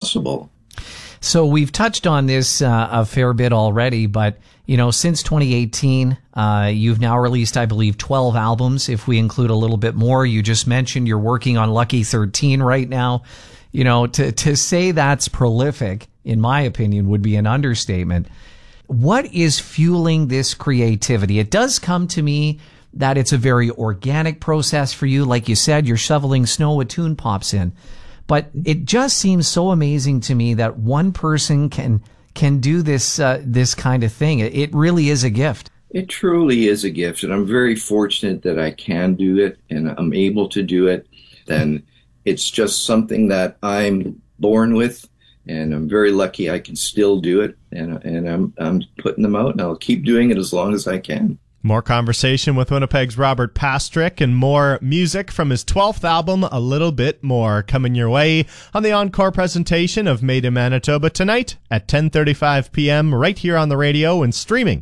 possible. So we've touched on this a fair bit already, but since 2018, you've now released, I believe, 12 albums. If we include a little bit more, you just mentioned you're working on Lucky 13 right now. To say that's prolific, in my opinion, would be an understatement. What is fueling this creativity? It does come to me that it's a very organic process for you. Like you said, you're shoveling snow, a tune pops in. But it just seems so amazing to me that one person can do this kind of thing. It really is a gift. It truly is a gift, and I'm very fortunate that I can do it and I'm able to do it. Then it's just something that I'm born with, and I'm very lucky I can still do it. And I'm putting them out, and I'll keep doing it as long as I can. More conversation with Winnipeg's Robert Pastrick and more music from his 12th album, A Little Bit More, coming your way on the encore presentation of Made in Manitoba tonight at 10:35 p.m. right here on the radio and streaming